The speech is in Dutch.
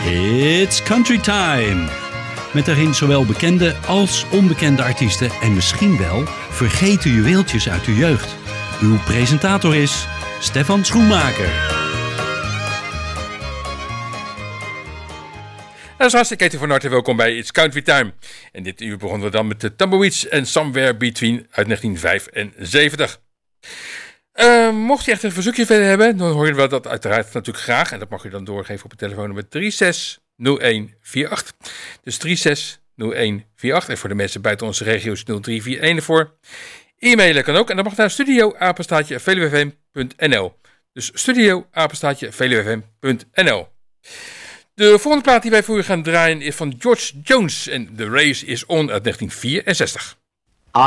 It's Country Time. Met daarin zowel bekende als onbekende artiesten en misschien wel vergeten juweeltjes uit uw jeugd. Uw presentator is Stefan Schoenmaker. Dat is hartstikke van harte welkom bij It's Country Time. En dit uur begonnen we dan met de Tumbleweeds en Somewhere Between uit 1975. Mocht je echt een verzoekje verder hebben, dan hoor je wel dat uiteraard natuurlijk graag. En dat mag je dan doorgeven op het telefoonnummer 360148. Dus 360148. En voor de mensen buiten onze regio's 0341 ervoor. E-mailen kan ook en dat mag naar studio@veluwefm.nl. Dus studio@veluwefm.nl. De volgende plaat die wij voor u gaan draaien is van George Jones en The Race is On uit 1964.